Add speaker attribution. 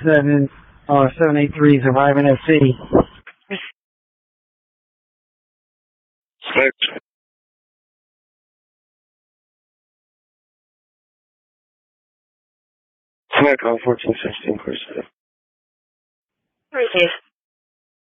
Speaker 1: 783 is arriving at City.
Speaker 2: Six. Flight call 1416, course.
Speaker 3: 3